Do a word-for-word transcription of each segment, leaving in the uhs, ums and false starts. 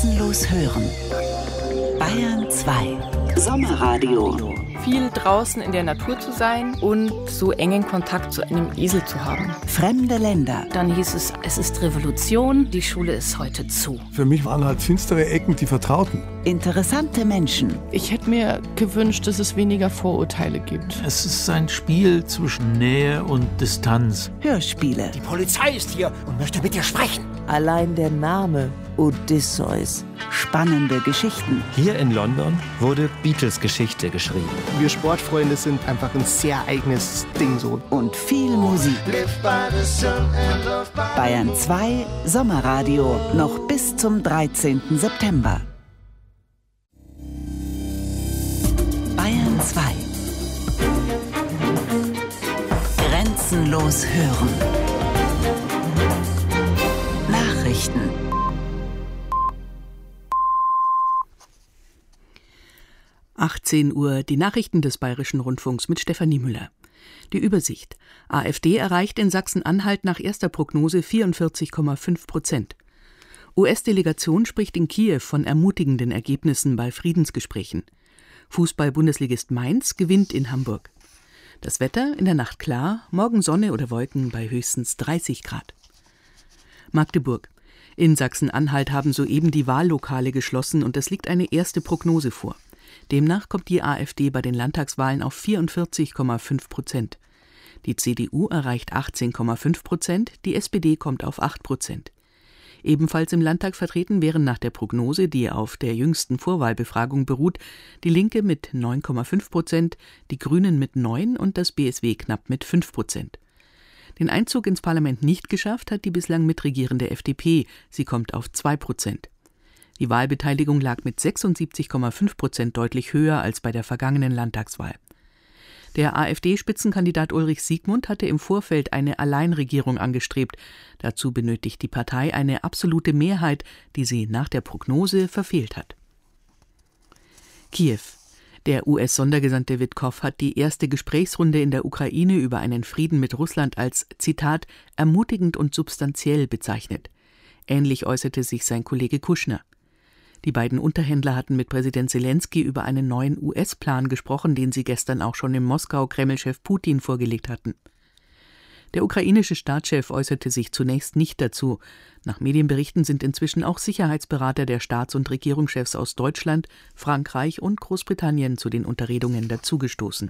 Grenzenlos hören. Bayern zwei. Sommerradio. Viel draußen in der Natur zu sein und so engen Kontakt zu einem Esel zu haben. Fremde Länder. Dann hieß es, es ist Revolution, die Schule ist heute zu. Für mich waren halt finstere Ecken die Vertrauten. Interessante Menschen. Ich hätte mir gewünscht, dass es weniger Vorurteile gibt. Es ist ein Spiel zwischen Nähe und Distanz. Hörspiele. Die Polizei ist hier und möchte mit dir sprechen. Allein der Name Odysseus. Spannende Geschichten. Hier in London wurde Beatles Geschichte geschrieben. Wir Sportfreunde sind einfach ein sehr eigenes Ding so. Und viel Musik. Bayern zwei Sommerradio. Noch bis zum dreizehnten September. Bayern zwei. Grenzenlos hören. Nachrichten. achtzehn Uhr, die Nachrichten des Bayerischen Rundfunks mit Stefanie Müller. Die Übersicht. AfD erreicht in Sachsen-Anhalt nach erster Prognose vierundvierzig Komma fünf Prozent. U S-Delegation spricht in Kiew von ermutigenden Ergebnissen bei Friedensgesprächen. Fußball-Bundesligist Mainz gewinnt in Hamburg. Das Wetter in der Nacht klar, morgen Sonne oder Wolken bei höchstens dreißig Grad. Magdeburg. In Sachsen-Anhalt haben soeben die Wahllokale geschlossen und es liegt eine erste Prognose vor. Demnach kommt die AfD bei den Landtagswahlen auf vierundvierzig Komma fünf Prozent. Die C D U erreicht achtzehn Komma fünf Prozent, die S P D kommt auf acht Prozent. Ebenfalls im Landtag vertreten wären nach der Prognose, die auf der jüngsten Vorwahlbefragung beruht, die Linke mit neun Komma fünf Prozent, die Grünen mit neun und das B S W knapp mit fünf Prozent. Den Einzug ins Parlament nicht geschafft hat die bislang mitregierende F D P, sie kommt auf zwei Prozent. Die Wahlbeteiligung lag mit sechsundsiebzig Komma fünf Prozent deutlich höher als bei der vergangenen Landtagswahl. Der AfD-Spitzenkandidat Ulrich Siegmund hatte im Vorfeld eine Alleinregierung angestrebt. Dazu benötigt die Partei eine absolute Mehrheit, die sie nach der Prognose verfehlt hat. Kiew. Der U S-Sondergesandte Witkow hat die erste Gesprächsrunde in der Ukraine über einen Frieden mit Russland als, Zitat, ermutigend und substanziell bezeichnet. Ähnlich äußerte sich sein Kollege Kuschner. Die beiden Unterhändler hatten mit Präsident Selenskyj über einen neuen U S-Plan gesprochen, den sie gestern auch schon in Moskau Kremlchef Putin vorgelegt hatten. Der ukrainische Staatschef äußerte sich zunächst nicht dazu. Nach Medienberichten sind inzwischen auch Sicherheitsberater der Staats- und Regierungschefs aus Deutschland, Frankreich und Großbritannien zu den Unterredungen dazugestoßen.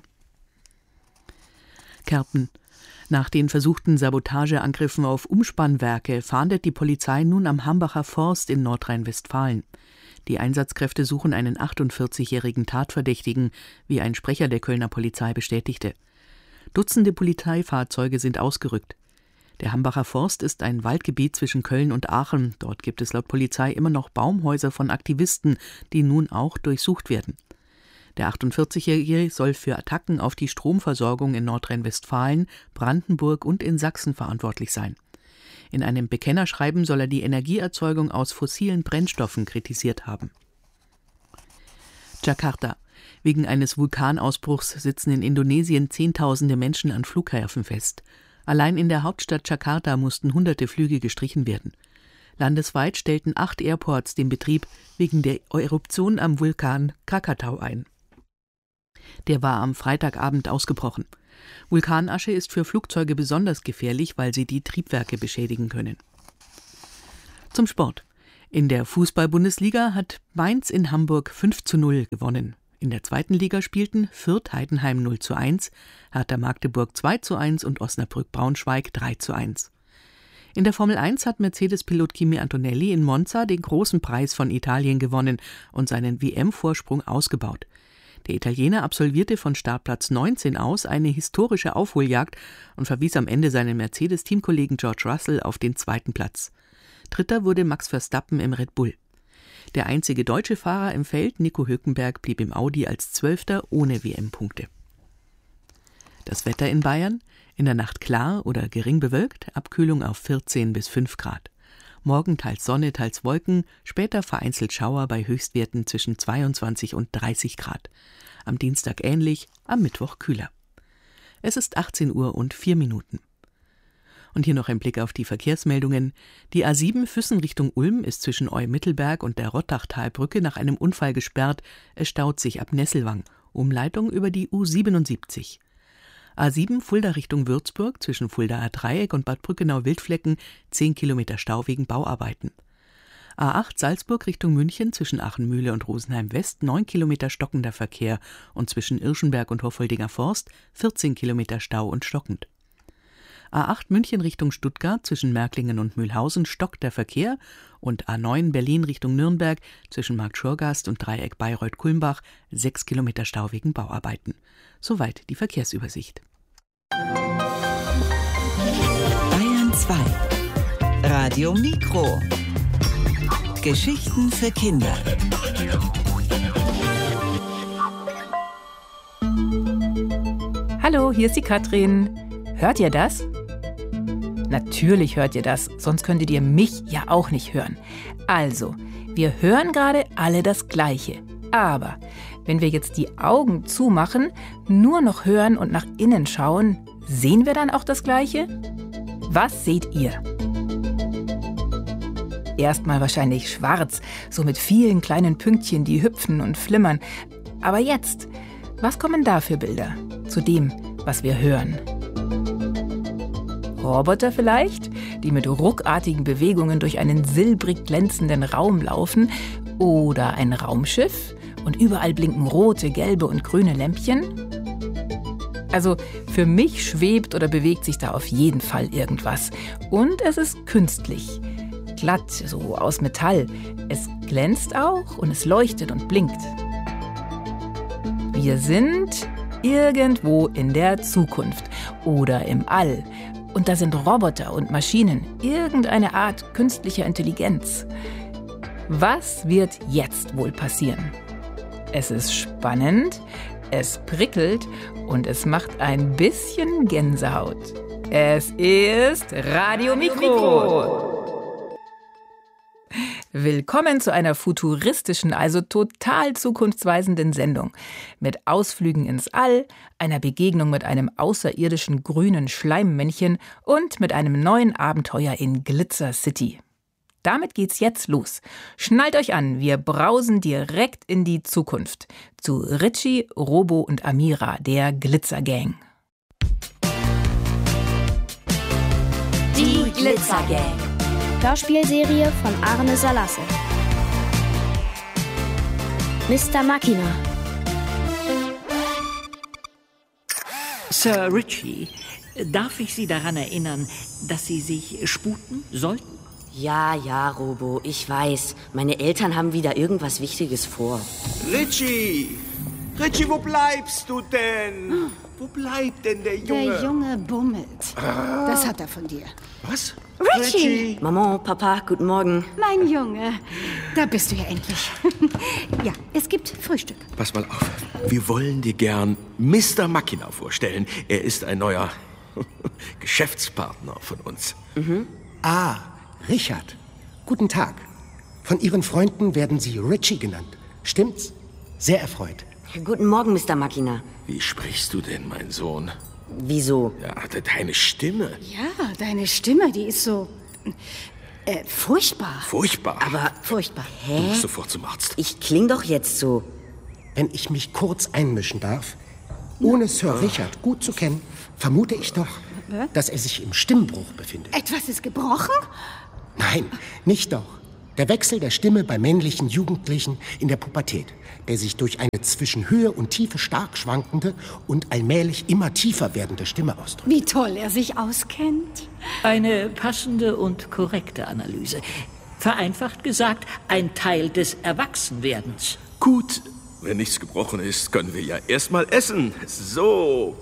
Kerpen. Nach den versuchten Sabotageangriffen auf Umspannwerke fahndet die Polizei nun am Hambacher Forst in Nordrhein-Westfalen. Die Einsatzkräfte suchen einen achtundvierzigjährigen Tatverdächtigen, wie ein Sprecher der Kölner Polizei bestätigte. Dutzende Polizeifahrzeuge sind ausgerückt. Der Hambacher Forst ist ein Waldgebiet zwischen Köln und Aachen. Dort gibt es laut Polizei immer noch Baumhäuser von Aktivisten, die nun auch durchsucht werden. Der achtundvierzigjährige soll für Attacken auf die Stromversorgung in Nordrhein-Westfalen, Brandenburg und in Sachsen verantwortlich sein. In einem Bekennerschreiben soll er die Energieerzeugung aus fossilen Brennstoffen kritisiert haben. Jakarta. Wegen eines Vulkanausbruchs sitzen in Indonesien Zehntausende Menschen an Flughäfen fest. Allein in der Hauptstadt Jakarta mussten hunderte Flüge gestrichen werden. Landesweit stellten acht Airports den Betrieb wegen der Eruption am Vulkan Krakatau ein. Der war am Freitagabend ausgebrochen. Vulkanasche ist für Flugzeuge besonders gefährlich, weil sie die Triebwerke beschädigen können. Zum Sport. In der Fußball-Bundesliga hat Mainz in Hamburg fünf zu null gewonnen. In der zweiten Liga spielten Fürth Heidenheim null zu eins, Hertha Magdeburg zwei zu eins und Osnabrück Braunschweig drei zu eins. In der Formel eins hat Mercedes-Pilot Kimi Antonelli in Monza den großen Preis von Italien gewonnen und seinen W M-Vorsprung ausgebaut. Der Italiener absolvierte von Startplatz neunzehn aus eine historische Aufholjagd und verwies am Ende seinen Mercedes-Teamkollegen George Russell auf den zweiten Platz. Dritter wurde Max Verstappen im Red Bull. Der einzige deutsche Fahrer im Feld, Nico Hülkenberg, blieb im Audi als Zwölfter ohne W M-Punkte. Das Wetter in Bayern? In der Nacht klar oder gering bewölkt, Abkühlung auf vierzehn bis fünf Grad. Morgen teils Sonne, teils Wolken, später vereinzelt Schauer bei Höchstwerten zwischen zweiundzwanzig und dreißig Grad. Am Dienstag ähnlich, am Mittwoch kühler. Es ist achtzehn Uhr und vier Minuten. Und hier noch ein Blick auf die Verkehrsmeldungen. Die A sieben Füssen Richtung Ulm ist zwischen Eu-Mittelberg und der Rottachtalbrücke nach einem Unfall gesperrt. Es staut sich ab Nesselwang. Umleitung über die U siebenundsiebzig. A sieben Fulda Richtung Würzburg zwischen Fuldaer Dreieck und Bad Brückenau-Wildflecken zehn Kilometer Stau wegen Bauarbeiten. A acht Salzburg Richtung München zwischen Achenmühle und Rosenheim West neun Kilometer stockender Verkehr und zwischen Irschenberg und Hoffoldinger Forst vierzehn Kilometer Stau und stockend. A acht München Richtung Stuttgart zwischen Märklingen und Mühlhausen stockt der Verkehr und A neun Berlin Richtung Nürnberg zwischen Markt Schorgast und Dreieck Bayreuth-Kulmbach sechs Kilometer Stau wegen Bauarbeiten. Soweit die Verkehrsübersicht. Bayern zwei. Radio Mikro. Geschichten für Kinder. Hallo, hier ist die Katrin. Hört ihr das? Natürlich hört ihr das, sonst könntet ihr mich ja auch nicht hören. Also, wir hören gerade alle das Gleiche. Aber wenn wir jetzt die Augen zumachen, nur noch hören und nach innen schauen, sehen wir dann auch das Gleiche? Was seht ihr? Erstmal wahrscheinlich schwarz, so mit vielen kleinen Pünktchen, die hüpfen und flimmern. Aber jetzt, was kommen da für Bilder zu dem, was wir hören? Roboter vielleicht, die mit ruckartigen Bewegungen durch einen silbrig glänzenden Raum laufen, oder ein Raumschiff und überall blinken rote, gelbe und grüne Lämpchen? Also für mich schwebt oder bewegt sich da auf jeden Fall irgendwas. Und es ist künstlich. Glatt, so aus Metall. Es glänzt auch und es leuchtet und blinkt. Wir sind irgendwo in der Zukunft oder im All. Und da sind Roboter und Maschinen, irgendeine Art künstlicher Intelligenz. Was wird jetzt wohl passieren? Es ist spannend, es prickelt und es macht ein bisschen Gänsehaut. Es ist Radio Mikro. Willkommen zu einer futuristischen, also total zukunftsweisenden Sendung. Mit Ausflügen ins All, einer Begegnung mit einem außerirdischen grünen Schleimmännchen und mit einem neuen Abenteuer in Glitzer City. Damit geht's jetzt los. Schnallt euch an, wir brausen direkt in die Zukunft. Zu Richie, Robo und Amira, der Glitzergang. Die Glitzergang. Hörspielserie von Arne Salasse. Mister Machina. Sir Richie, darf ich Sie daran erinnern, dass Sie sich sputen sollten? Ja, ja, Robo, ich weiß. Meine Eltern haben wieder irgendwas Wichtiges vor. Richie! Richie, wo bleibst du denn? Hm. Wo bleibt denn der Junge? Der Junge bummelt. Ah. Das hat er von dir. Was? Richie! Richie. Maman, Papa, guten Morgen. Mein Junge, da bist du ja endlich. Ja, es gibt Frühstück. Pass mal auf, wir wollen dir gern Mister Machina vorstellen. Er ist ein neuer Geschäftspartner von uns. Mhm. Ah, Richard. Guten Tag. Von Ihren Freunden werden Sie Richie genannt. Stimmt's? Sehr erfreut. Guten Morgen, Mister Machina. Wie sprichst du denn, mein Sohn? Wieso? Ja, deine Stimme. Ja, deine Stimme, die ist so... Äh, furchtbar. Furchtbar? Aber... Furchtbar. Hä? Du musst sofort zum Arzt. Ich kling doch jetzt so. Wenn ich mich kurz einmischen darf, ohne Sir Richard gut zu kennen, vermute ich doch, dass er sich im Stimmbruch befindet. Etwas ist gebrochen? Nein, nicht doch. Der Wechsel der Stimme bei männlichen Jugendlichen in der Pubertät, der sich durch eine zwischen Höhe und Tiefe stark schwankende und allmählich immer tiefer werdende Stimme ausdrückt. Wie toll er sich auskennt. Eine passende und korrekte Analyse. Vereinfacht gesagt, ein Teil des Erwachsenwerdens. Gut, wenn nichts gebrochen ist, können wir ja erstmal essen. So.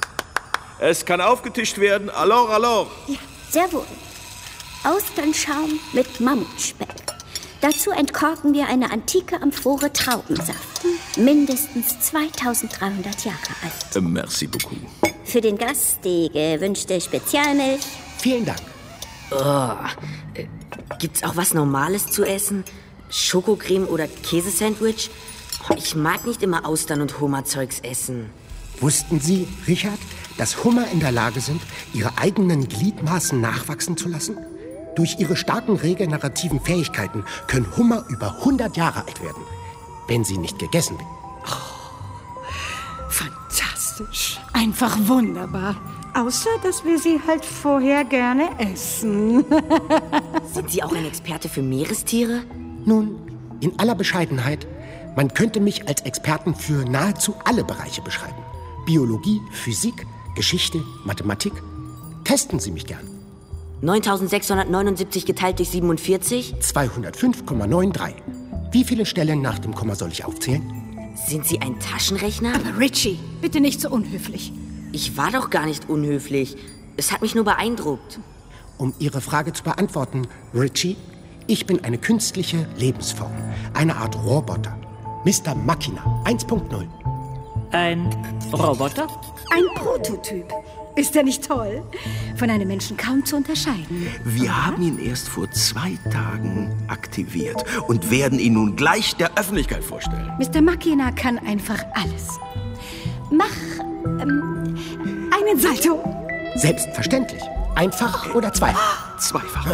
Es kann aufgetischt werden. Alors, alors. Ja, sehr wohl. Austerndschaum mit Mammutspeck. Dazu entkorken wir eine antike Amphore Traubensaft. Mindestens zweitausenddreihundert Jahre alt. Äh, merci beaucoup. Für den Gast die gewünschte Spezialmilch. Vielen Dank. Oh, äh, gibt's auch was Normales zu essen? Schokocreme oder Käsesandwich? Oh, ich mag nicht immer Austern- und Hummerzeugs essen. Wussten Sie, Richard, dass Hummer in der Lage sind, ihre eigenen Gliedmaßen nachwachsen zu lassen? Durch ihre starken regenerativen Fähigkeiten können Hummer über hundert Jahre alt werden, wenn sie nicht gegessen werden. Oh, fantastisch. Einfach wunderbar. Außer, dass wir sie halt vorher gerne essen. Sind Sie auch ein Experte für Meerestiere? Nun, in aller Bescheidenheit, man könnte mich als Experten für nahezu alle Bereiche beschreiben. Biologie, Physik, Geschichte, Mathematik. Testen Sie mich gern. neuntausendsechshundertneunundsiebzig geteilt durch siebenundvierzig? zweihundertfünf Komma dreiundneunzig. Wie viele Stellen nach dem Komma soll ich aufzählen? Sind Sie ein Taschenrechner? Aber Richie, bitte nicht so unhöflich. Ich war doch gar nicht unhöflich. Es hat mich nur beeindruckt. Um Ihre Frage zu beantworten, Richie, ich bin eine künstliche Lebensform. Eine Art Roboter. Mister Machina eins Punkt null. Ein Roboter? Ein Prototyp. Ist der nicht toll? Von einem Menschen kaum zu unterscheiden. Wir haben ihn erst vor zwei Tagen aktiviert und werden ihn nun gleich der Öffentlichkeit vorstellen. Mister Machina kann einfach alles. Mach ähm, einen Salto. Selbstverständlich. Einfach oder zweifach? Zweifach.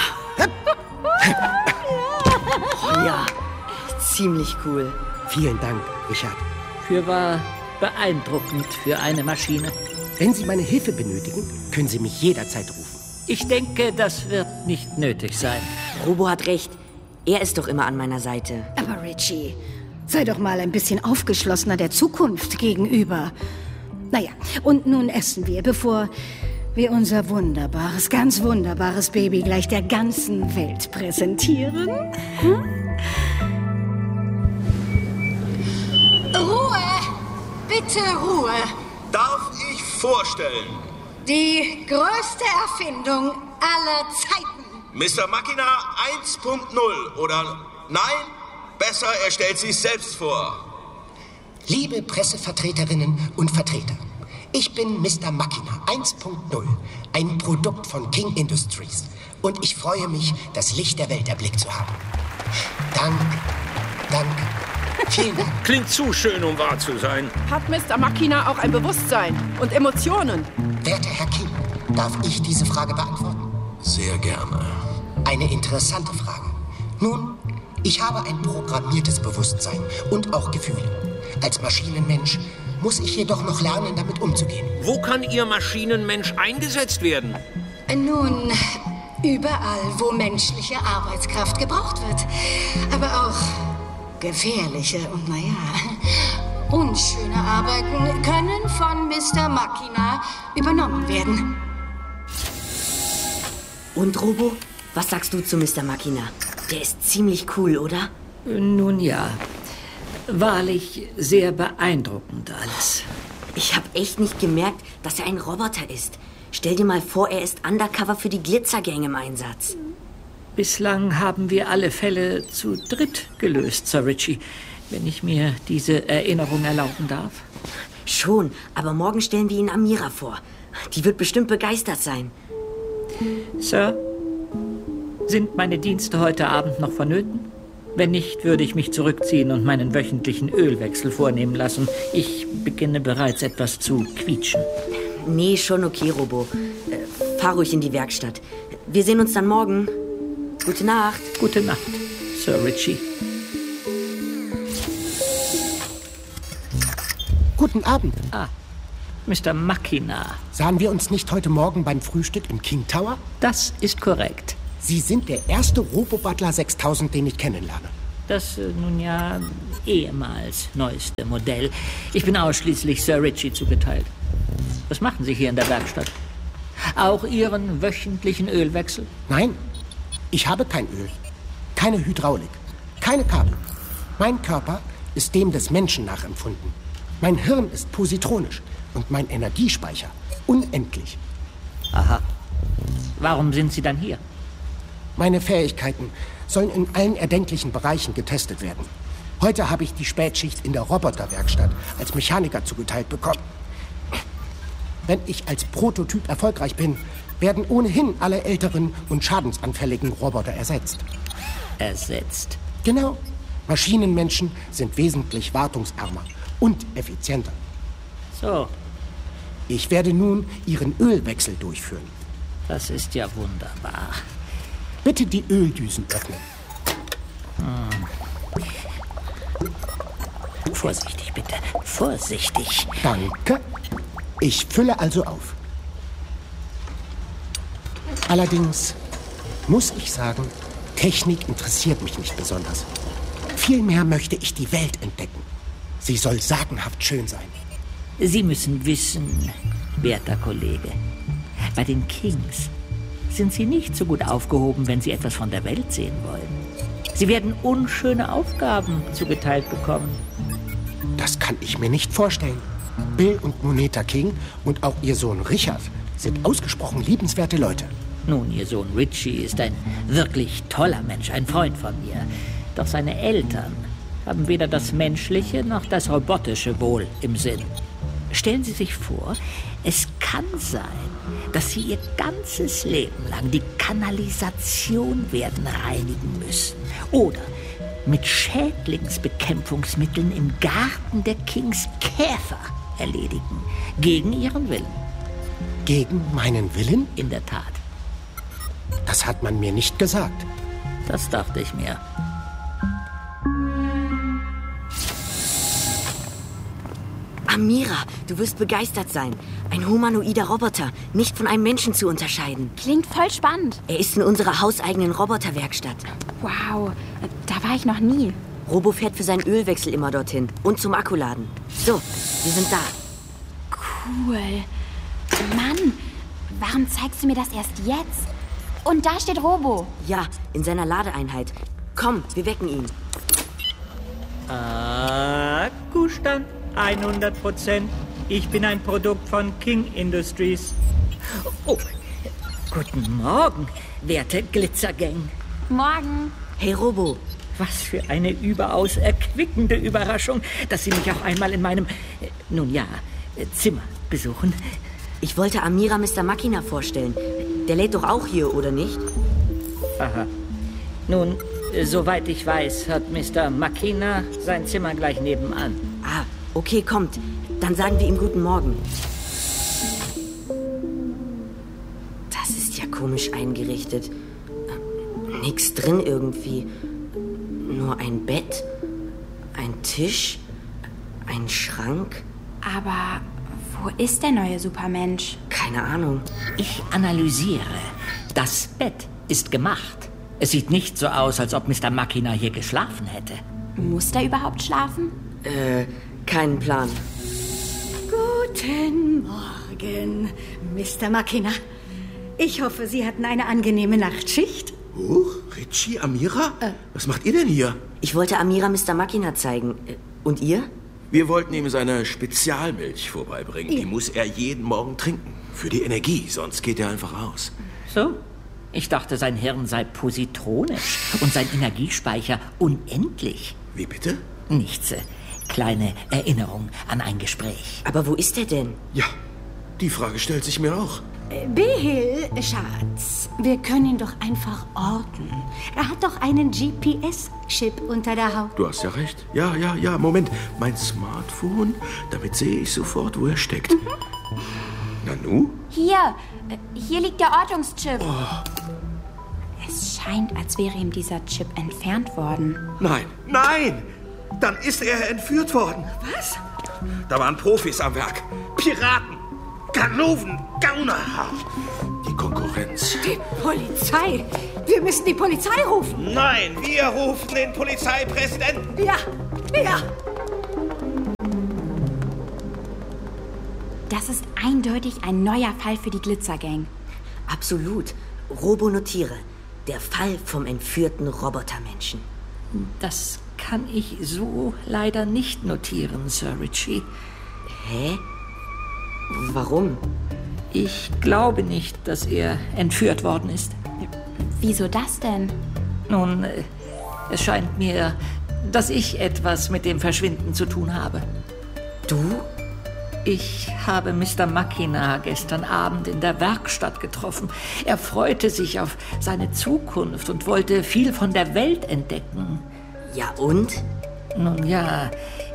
Oh ja, ziemlich cool. Vielen Dank, Richard. Fürwahr beeindruckend für eine Maschine. Wenn Sie meine Hilfe benötigen, können Sie mich jederzeit rufen. Ich denke, das wird nicht nötig sein. Robo hat recht. Er ist doch immer an meiner Seite. Aber Richie, sei doch mal ein bisschen aufgeschlossener der Zukunft gegenüber. Naja, und nun essen wir, bevor wir unser wunderbares, ganz wunderbares Baby gleich der ganzen Welt präsentieren. Hm? Ruhe! Bitte Ruhe! Darf ich vorstellen? Die größte Erfindung aller Zeiten. Mister Machina eins Punkt null, oder nein? Besser, er stellt sich selbst vor. Liebe Pressevertreterinnen und Vertreter, ich bin Mister Machina eins Punkt null, ein Produkt von King Industries. Und ich freue mich, das Licht der Welt erblickt zu haben. Dank, danke. Vielen Dank. Klingt zu schön, um wahr zu sein. Hat Mister Machina auch ein Bewusstsein und Emotionen? Werter Herr King, darf ich diese Frage beantworten? Sehr gerne. Eine interessante Frage. Nun, ich habe ein programmiertes Bewusstsein und auch Gefühle. Als Maschinenmensch muss ich jedoch noch lernen, damit umzugehen. Wo kann Ihr Maschinenmensch eingesetzt werden? Nun, überall, wo menschliche Arbeitskraft gebraucht wird. Aber auch gefährliche und, naja, unschöne Arbeiten können von Mister Machina übernommen werden. Und, Robo, was sagst du zu Mister Machina? Der ist ziemlich cool, oder? Nun ja, wahrlich sehr beeindruckend alles. Ich habe echt nicht gemerkt, dass er ein Roboter ist. Stell dir mal vor, er ist undercover für die Glitzergang im Einsatz. Bislang haben wir alle Fälle zu dritt gelöst, Sir Richie, wenn ich mir diese Erinnerung erlauben darf. Schon, aber morgen stellen wir ihn Amira vor. Die wird bestimmt begeistert sein. Sir, sind meine Dienste heute Abend noch vonnöten? Wenn nicht, würde ich mich zurückziehen und meinen wöchentlichen Ölwechsel vornehmen lassen. Ich beginne bereits etwas zu quietschen. Nee, schon okay, Robo. Äh, fahr ruhig in die Werkstatt. Wir sehen uns dann morgen. Gute Nacht. Gute Nacht, Sir Richie. Guten Abend. Ah, Mister Machina. Sahen wir uns nicht heute Morgen beim Frühstück im King Tower? Das ist korrekt. Sie sind der erste Robo-Butler sechstausend, den ich kennenlerne. Das äh, nun ja ehemals neueste Modell. Ich bin ausschließlich Sir Richie zugeteilt. Was machen Sie hier in der Werkstatt? Auch Ihren wöchentlichen Ölwechsel? Nein, ich habe kein Öl, keine Hydraulik, keine Kabel. Mein Körper ist dem des Menschen nachempfunden. Mein Hirn ist positronisch und mein Energiespeicher unendlich. Aha. Warum sind Sie dann hier? Meine Fähigkeiten sollen in allen erdenklichen Bereichen getestet werden. Heute habe ich die Spätschicht in der Roboterwerkstatt als Mechaniker zugeteilt bekommen. Wenn ich als Prototyp erfolgreich bin, werden ohnehin alle älteren und schadensanfälligen Roboter ersetzt. Ersetzt? Genau. Maschinenmenschen sind wesentlich wartungsärmer und effizienter. So. Ich werde nun Ihren Ölwechsel durchführen. Das ist ja wunderbar. Bitte die Öldüsen öffnen. Hm. Vorsichtig, bitte. Vorsichtig. Danke. Ich fülle also auf. Allerdings muss ich sagen, Technik interessiert mich nicht besonders. Vielmehr möchte ich die Welt entdecken. Sie soll sagenhaft schön sein. Sie müssen wissen, werter Kollege, bei den Kings sind Sie nicht so gut aufgehoben, wenn Sie etwas von der Welt sehen wollen. Sie werden unschöne Aufgaben zugeteilt bekommen. Das kann ich mir nicht vorstellen. Bill und Moneta King und auch ihr Sohn Richard sind ausgesprochen liebenswerte Leute. Nun, Ihr Sohn Richie ist ein wirklich toller Mensch, ein Freund von mir. Doch seine Eltern haben weder das menschliche noch das robotische Wohl im Sinn. Stellen Sie sich vor, es kann sein, dass Sie Ihr ganzes Leben lang die Kanalisation werden reinigen müssen. Oder mit Schädlingsbekämpfungsmitteln im Garten der Kings Käfer erledigen. Gegen Ihren Willen. Gegen meinen Willen? In der Tat. Das hat man mir nicht gesagt. Das dachte ich mir. Amira, du wirst begeistert sein. Ein humanoider Roboter, nicht von einem Menschen zu unterscheiden. Klingt voll spannend. Er ist in unserer hauseigenen Roboterwerkstatt. Wow, da war ich noch nie. Robo fährt für seinen Ölwechsel immer dorthin und zum Akkuladen. So, wir sind da. Cool. Mann, warum zeigst du mir das erst jetzt? Und da steht Robo. Ja, in seiner Ladeeinheit. Komm, wir wecken ihn. Akkustand hundert Prozent. Ich bin ein Produkt von King Industries. Oh, guten Morgen, werte Glitzergang. Morgen. Hey, Robo. Was für eine überaus erquickende Überraschung, dass Sie mich auch einmal in meinem, nun ja, Zimmer besuchen. Ich wollte Amira Mister Machina vorstellen. Der lädt doch auch hier, oder nicht? Aha. Nun, soweit ich weiß, hat Mister Machina sein Zimmer gleich nebenan. Ah, okay, kommt. Dann sagen wir ihm guten Morgen. Das ist ja komisch eingerichtet. Nix drin irgendwie. Nur ein Bett, ein Tisch, ein Schrank. Aber wo ist der neue Supermensch? Keine Ahnung. Ich analysiere. Das Bett ist gemacht. Es sieht nicht so aus, als ob Mister Machina hier geschlafen hätte. Muss der überhaupt schlafen? Äh, keinen Plan. Guten Morgen, Mister Machina. Ich hoffe, Sie hatten eine angenehme Nachtschicht. Huch, Richie, Amira? Äh. Was macht ihr denn hier? Ich wollte Amira Mister Machina zeigen. Und ihr? Wir wollten ihm seine Spezialmilch vorbeibringen. Ja. Die muss er jeden Morgen trinken. Für die Energie, sonst geht er einfach aus. So? Ich dachte, sein Hirn sei positronisch und sein Energiespeicher unendlich. Wie bitte? Nichts. Kleine Erinnerung an ein Gespräch. Aber wo ist er denn? Ja, die Frage stellt sich mir auch. Bill, Schatz, wir können ihn doch einfach orten. Er hat doch einen G P S-Chip unter der Haut. Du hast ja recht. Ja, ja, ja, Moment. Mein Smartphone, damit sehe ich sofort, wo er steckt. Mhm. Nanu? Hier, hier liegt der Ortungschip. Oh. Es scheint, als wäre ihm dieser Chip entfernt worden. Nein, nein! Dann ist er entführt worden. Was? Da waren Profis am Werk. Piraten, Ganoven, Gauner. Die Konkurrenz. Die Polizei. Wir müssen die Polizei rufen. Nein, wir rufen den Polizeipräsidenten. Ja, ja. Das ist eindeutig ein neuer Fall für die Glitzergang. Absolut. Robo, notiere. Der Fall vom entführten Robotermenschen. Das kann ich so leider nicht notieren, Sir Richie. Hä? Warum? Ich glaube nicht, dass er entführt worden ist. Wieso das denn? Nun, es scheint mir, dass ich etwas mit dem Verschwinden zu tun habe. Du? Ich habe Mister Machina gestern Abend in der Werkstatt getroffen. Er freute sich auf seine Zukunft und wollte viel von der Welt entdecken. Ja, und? Nun ja,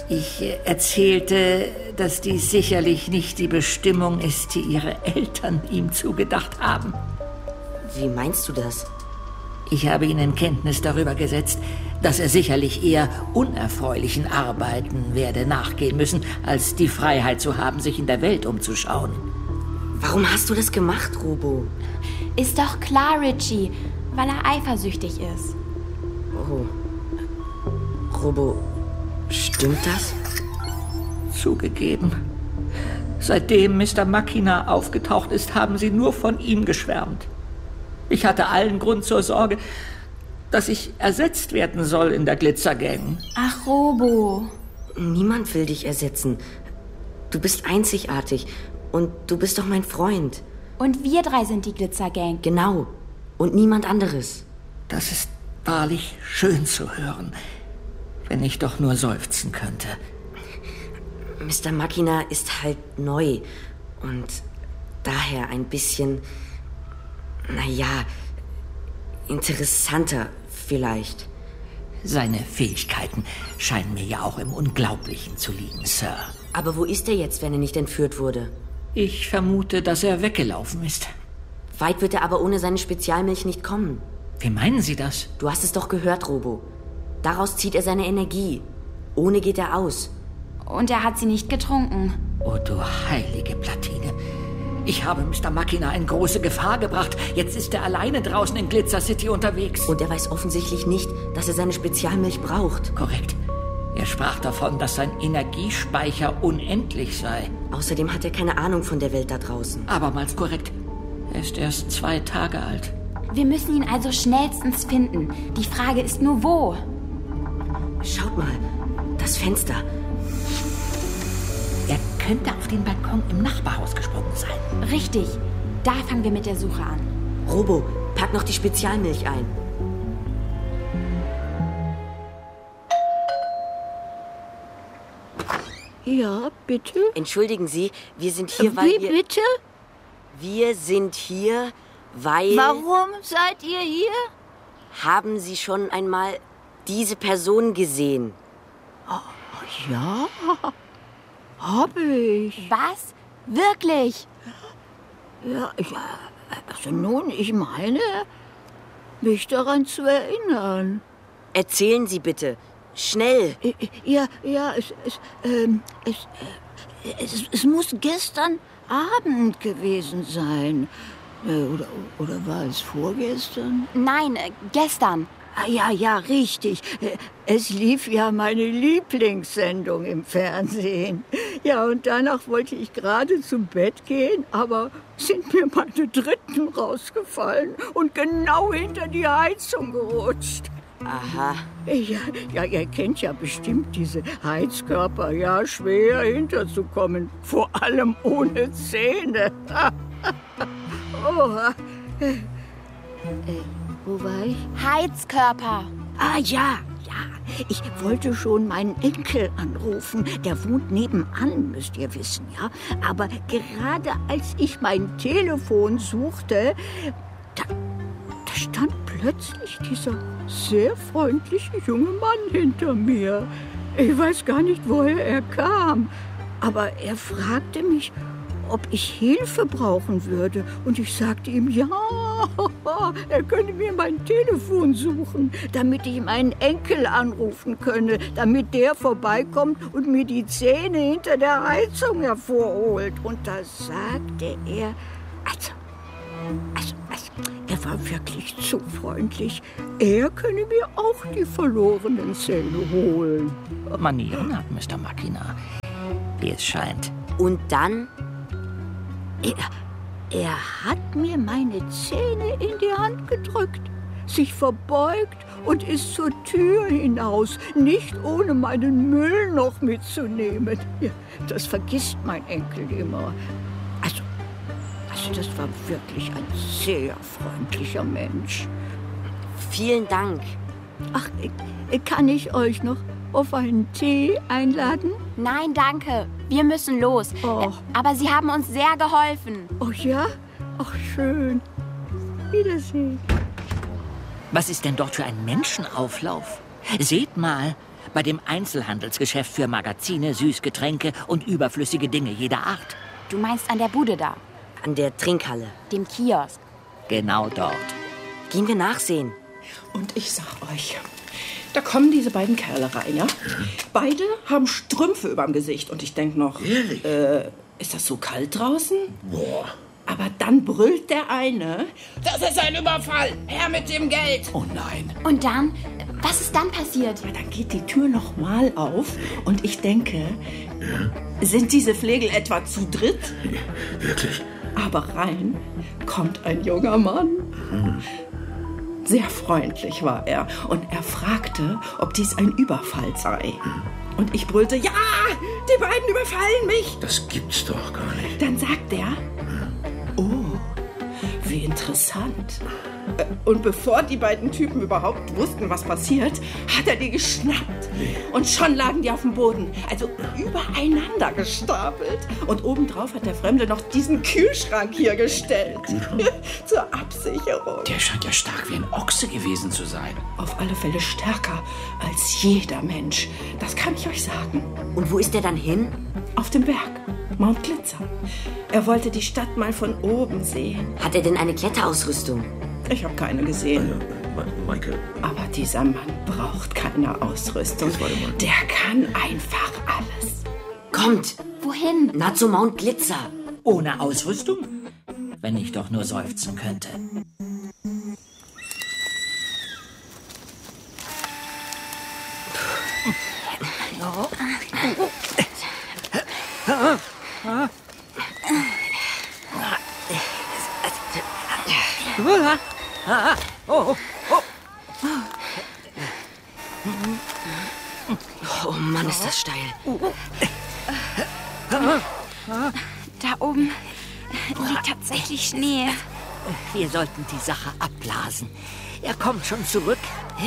Ich erzählte, dass dies sicherlich nicht die Bestimmung ist, die ihre Eltern ihm zugedacht haben. Wie meinst du das? Ich habe ihn in Kenntnis darüber gesetzt, dass er sicherlich eher unerfreulichen Arbeiten werde nachgehen müssen, als die Freiheit zu haben, sich in der Welt umzuschauen. Warum hast du das gemacht, Robo? Ist doch klar, Richie, weil er eifersüchtig ist. Oh. Robo, stimmt das? Zugegeben. Seitdem Mister Machina aufgetaucht ist, haben sie nur von ihm geschwärmt. Ich hatte allen Grund zur Sorge, dass ich ersetzt werden soll in der Glitzergang. Ach, Robo. Niemand will dich ersetzen. Du bist einzigartig und du bist doch mein Freund. Und wir drei sind die Glitzergang. Genau. Und niemand anderes. Das ist wahrlich schön zu hören, wenn ich doch nur seufzen könnte. Mister Machina ist halt neu und daher ein bisschen, naja, interessanter vielleicht. Seine Fähigkeiten scheinen mir ja auch im Unglaublichen zu liegen, Sir. Aber wo ist er jetzt, wenn er nicht entführt wurde? Ich vermute, dass er weggelaufen ist. Weit wird er aber ohne seine Spezialmilch nicht kommen. Wie meinen Sie das? Du hast es doch gehört, Robo. Daraus zieht er seine Energie. Ohne geht er aus. Und er hat sie nicht getrunken. Oh, du heilige Platine. Ich habe Mister Machina in große Gefahr gebracht. Jetzt ist er alleine draußen in Glitzer City unterwegs. Und er weiß offensichtlich nicht, dass er seine Spezialmilch braucht. Korrekt. Er sprach davon, dass sein Energiespeicher unendlich sei. Außerdem hat er keine Ahnung von der Welt da draußen. Abermals korrekt. Er ist erst zwei Tage alt. Wir müssen ihn also schnellstens finden. Die Frage ist nur, wo? Schaut mal, das Fenster. Er könnte auf den Balkon im Nachbarhaus gesprungen sein. Richtig. Da fangen wir mit der Suche an. Robo, pack noch die Spezialmilch ein. Ja, bitte? Entschuldigen Sie, wir sind hier, Wie, weil wir... Wie bitte? Wir sind hier, weil... Warum seid ihr hier? Haben Sie schon einmal diese Person gesehen? Oh, ja, habe ich. Was? Wirklich? Ja, ja, also nun, ich meine, mich daran zu erinnern. Erzählen Sie bitte. Schnell. Ja, ja, es, es, ähm, es, es, es muss gestern Abend gewesen sein. Oder, oder war es vorgestern? Nein, gestern. Ah, ja, ja, richtig. Es lief ja meine Lieblingssendung im Fernsehen. Ja, und danach wollte ich gerade zum Bett gehen, aber sind mir meine Dritten rausgefallen und genau hinter die Heizung gerutscht. Aha. Ja, ja, ihr kennt ja bestimmt diese Heizkörper, ja, schwer hinterzukommen, vor allem ohne Zähne. Oh, äh, äh, wo war ich? Heizkörper. Ah, ja, ja. Ich wollte schon meinen Enkel anrufen. Der wohnt nebenan, müsst ihr wissen, ja. Aber gerade als ich mein Telefon suchte, da, da stand plötzlich dieser sehr freundliche junge Mann hinter mir. Ich weiß gar nicht, woher er kam. Aber er fragte mich, ob ich Hilfe brauchen würde. Und ich sagte ihm, ja, er könne mir mein Telefon suchen, damit ich meinen Enkel anrufen könne, damit der vorbeikommt und mir die Zähne hinter der Heizung hervorholt. Und da sagte er, also, also, also er war wirklich zu freundlich. Er könne mir auch die verlorenen Zähne holen. Manieren hat Mister Machina, wie es scheint. Und dann? Er, er hat mir meine Zähne in die Hand gedrückt, sich verbeugt und ist zur Tür hinaus, nicht ohne meinen Müll noch mitzunehmen. Ja, das vergisst mein Enkel immer. Also, also das war wirklich ein sehr freundlicher Mensch. Vielen Dank. Ach, kann ich euch noch auf einen Tee einladen? Nein, danke. Wir müssen los. Oh. Aber Sie haben uns sehr geholfen. Oh ja? Ach, schön. Wiedersehen. Was ist denn dort für ein Menschenauflauf? Seht mal, Bei dem Einzelhandelsgeschäft für Magazine, Süßgetränke und überflüssige Dinge jeder Art. Du meinst an der Bude da? An der Trinkhalle. Dem Kiosk. Genau dort. Gehen wir nachsehen. Und ich sag euch, da kommen diese beiden Kerle rein, ja? Beide haben Strümpfe überm Gesicht. Und ich denk noch, Ehrlich? äh, ist das so kalt draußen? Boah. Aber dann brüllt der eine, das ist ein Überfall, her mit dem Geld. Oh nein. Und dann? Was ist dann passiert? Ja, dann geht die Tür noch mal auf und ich denke, ja. Sind diese Flegel etwa zu dritt? Wirklich? Aber rein kommt ein junger Mann. Hm. Sehr freundlich war er und er fragte, ob dies ein Überfall sei. Hm. Und ich brüllte, ja, die beiden überfallen mich. Das gibt's doch gar nicht. Dann sagt er, oh, wie interessant. Und bevor die beiden Typen überhaupt wussten, was passiert, hat er die geschnappt. Und schon lagen die auf dem Boden, also übereinander gestapelt. Und obendrauf hat der Fremde noch diesen Kühlschrank hier gestellt. Zur Absicherung. Der scheint ja stark wie ein Ochse gewesen zu sein. Auf alle Fälle stärker als jeder Mensch. Das kann ich euch sagen. Und wo ist der dann hin? Auf dem Berg. Mount Glitzer. Er wollte die Stadt mal von oben sehen. Hat er denn eine Kletterausrüstung? Ich habe keine gesehen. Äh, Michael. Aber dieser Mann braucht keine Ausrüstung. Der kann einfach alles. Kommt! Wohin? Na, zu Mount Glitzer. Ohne Ausrüstung? Wenn ich doch nur seufzen könnte. Oh. Oh, oh Mann, ist das steil. Da oben liegt tatsächlich Schnee. Wir sollten die Sache abblasen. Er kommt schon zurück.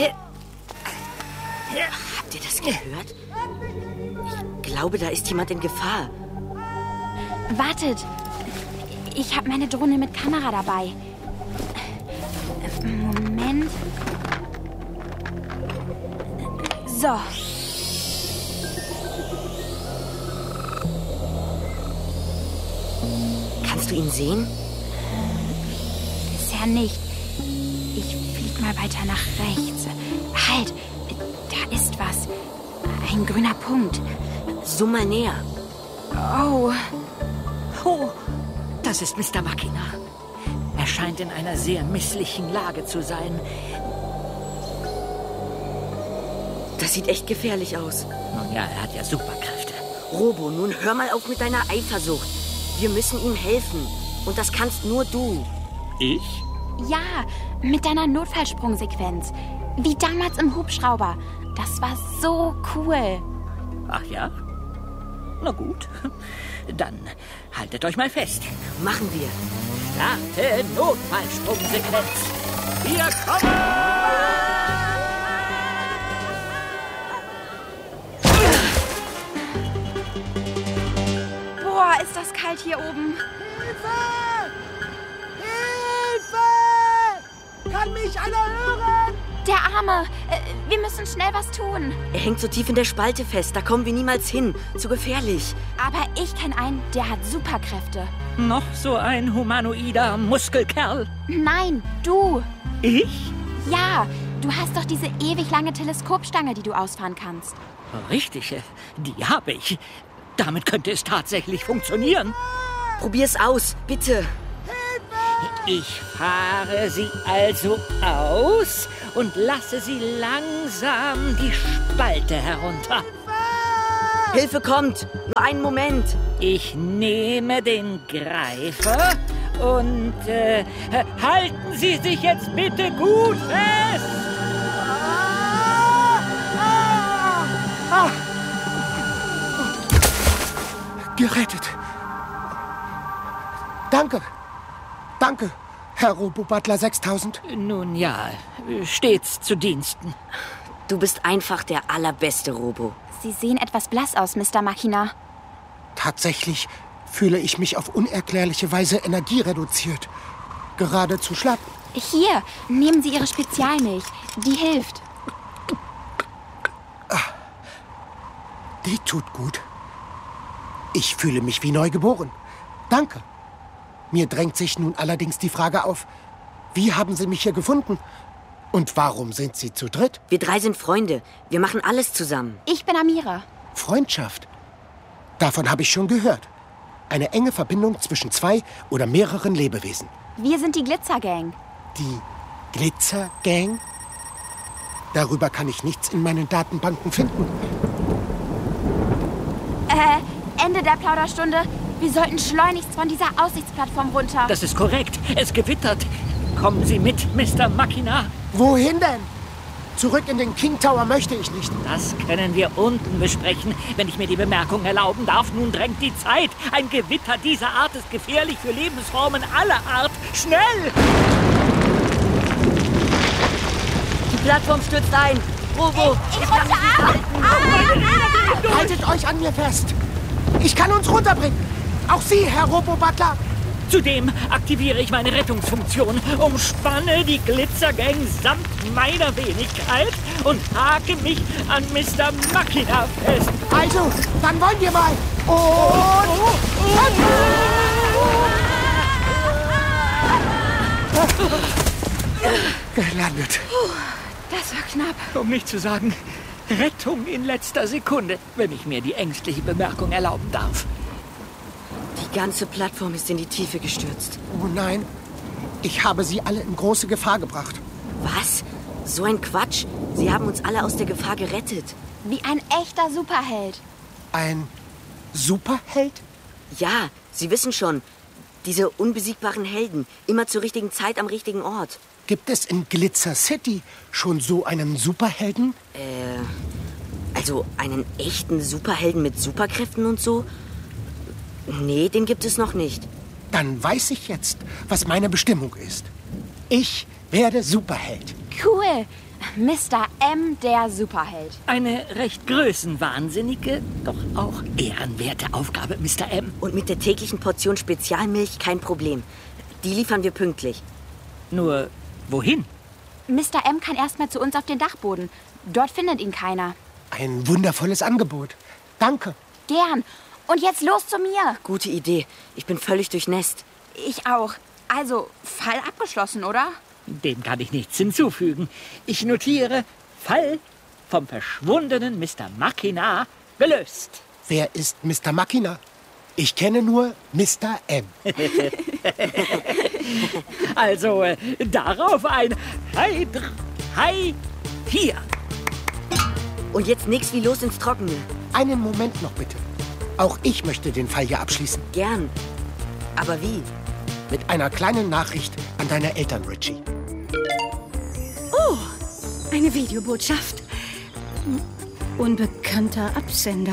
Habt ihr das gehört? Ich glaube, da ist jemand in Gefahr. Wartet. Ich habe meine Drohne mit Kamera dabei. Moment. So. Kannst du ihn sehen? Bisher nicht. Ich flieg mal weiter nach rechts. Halt, da ist was. Ein grüner Punkt. Zoom mal näher. Oh. Oh, das ist Mister Machina. Er scheint in einer sehr misslichen Lage zu sein. Das sieht echt gefährlich aus. Nun ja, er hat ja Superkräfte. Robo, nun hör mal auf mit deiner Eifersucht. Wir müssen ihm helfen. Und das kannst nur du. Ich? Ja, mit deiner Notfallsprungsequenz. Wie damals im Hubschrauber. Das war so cool. Ach ja? Na gut. Dann haltet euch mal fest. Machen wir. Starte Notfallsprungsequenz. Wir kommen! Boah, ist das kalt hier oben. Hilfe! Hilfe! Kann mich einer hören? Der Arme. Äh, wir müssen schnell was tun. Er hängt so tief in der Spalte fest. Da kommen wir niemals hin. Zu gefährlich. Aber ich kenne einen, der hat Superkräfte. Noch so ein humanoider Muskelkerl? Nein, du. Ich? Ja, du hast doch diese ewig lange Teleskopstange, die du ausfahren kannst. Richtig, die habe ich. Damit könnte es tatsächlich funktionieren. Probier's aus, bitte. Ich fahre sie also aus und lasse sie langsam die Spalte herunter. Hilfe kommt! Nur einen Moment! Ich nehme den Greifer und äh, halten Sie sich jetzt bitte gut fest! Ah! Gerettet! Danke! Danke, Herr Robo-Butler sechstausend. Nun ja, stets zu Diensten. Du bist einfach der allerbeste Robo. Sie sehen etwas blass aus, Mister Machina. Tatsächlich fühle ich mich auf unerklärliche Weise energiereduziert. Geradezu schlapp. Hier, nehmen Sie Ihre Spezialmilch. Die hilft. Die tut gut. Ich fühle mich wie neugeboren. Danke. Mir drängt sich nun allerdings die Frage auf, wie haben Sie mich hier gefunden? Und warum sind Sie zu dritt? Wir drei sind Freunde. Wir machen alles zusammen. Ich bin Amira. Freundschaft? Davon habe ich schon gehört. Eine enge Verbindung zwischen zwei oder mehreren Lebewesen. Wir sind die Glitzergang. Die Glitzergang? Darüber kann ich nichts in meinen Datenbanken finden. Äh, Ende der Plauderstunde. Wir sollten schleunigst von dieser Aussichtsplattform runter. Das ist korrekt. Es gewittert. Kommen Sie mit, Mister Machina. Wohin denn? Zurück in den King Tower möchte ich nicht. Das können wir unten besprechen, wenn ich mir die Bemerkung erlauben darf. Nun drängt die Zeit. Ein Gewitter dieser Art ist gefährlich für Lebensformen aller Art. Schnell! Die Plattform stürzt ein. Robo, ich, ich kann mich nicht halten. Ah, ah, haltet euch an mir fest. Ich kann uns runterbringen. Auch Sie, Herr Robo-Butler. Zudem aktiviere ich meine Rettungsfunktion, umspanne die Glitzergang samt meiner Wenigkeit und hake mich an Mister Machina fest. Also, dann wollen wir mal. Und... Gelandet. Das war knapp. Um nicht zu sagen, Rettung in letzter Sekunde, wenn ich mir die ängstliche Bemerkung erlauben darf. Die ganze Plattform ist in die Tiefe gestürzt. Oh nein, ich habe Sie alle in große Gefahr gebracht. Was? So ein Quatsch. Sie haben uns alle aus der Gefahr gerettet. Wie ein echter Superheld. Ein Superheld? Ja, Sie wissen schon. Diese unbesiegbaren Helden. Immer zur richtigen Zeit am richtigen Ort. Gibt es in Glitzer City schon so einen Superhelden? Äh, also einen echten Superhelden mit Superkräften und so? Nee, den gibt es noch nicht. Dann weiß ich jetzt, was meine Bestimmung ist. Ich werde Superheld. Cool. Mister M, der Superheld. Eine recht größenwahnsinnige, doch auch ehrenwerte Aufgabe, Mister M. Und mit der täglichen Portion Spezialmilch kein Problem. Die liefern wir pünktlich. Nur, wohin? Mister M kann erstmal zu uns auf den Dachboden. Dort findet ihn keiner. Ein wundervolles Angebot. Danke. Gern. Und jetzt los zu mir. Gute Idee. Ich bin völlig durchnässt. Ich auch. Also, Fall abgeschlossen, oder? Dem kann ich nichts hinzufügen. Ich notiere, Fall vom verschwundenen Mister Machina gelöst. Wer ist Mister Machina? Ich kenne nur Mister M. Also, äh, darauf ein Hi, Hi, vier. Und jetzt nix wie los ins Trockene. Einen Moment noch bitte. Auch ich möchte den Fall hier abschließen. Gern. Aber wie? Mit einer kleinen Nachricht an deine Eltern, Richie. Oh, eine Videobotschaft. Unbekannter Absender.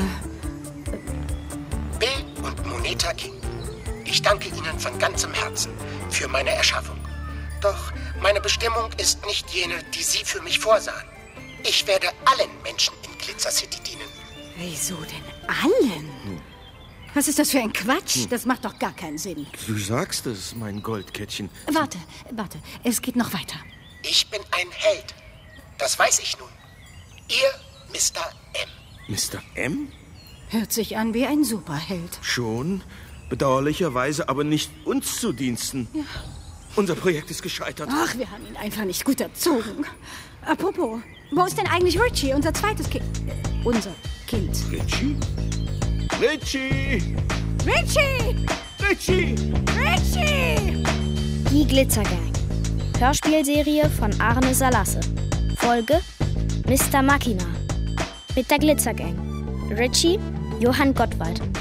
Bill und Moneta King. Ich danke Ihnen von ganzem Herzen für meine Erschaffung. Doch meine Bestimmung ist nicht jene, die Sie für mich vorsahen. Ich werde allen Menschen in Glitzer City dienen. Wieso denn allen? Was ist das für ein Quatsch? Das macht doch gar keinen Sinn. Du sagst es, mein Goldkettchen. Warte, warte. Es geht noch weiter. Ich bin ein Held. Das weiß ich nun. Ihr Mister M. Mister M? Hört sich an wie ein Superheld. Schon. Bedauerlicherweise aber nicht uns zu Diensten. Ja. Unser Projekt ist gescheitert. Ach, wir haben ihn einfach nicht gut erzogen. Apropos, wo ist denn eigentlich Richie, unser zweites Kind? Äh, unser Kind. Richie? Richie! Richie! Richie! Richie! Die Glitzergang. Hörspielserie von Arne Salasse. Folge Mister Machina. Mit der Glitzergang. Richie, Johann Gottwald.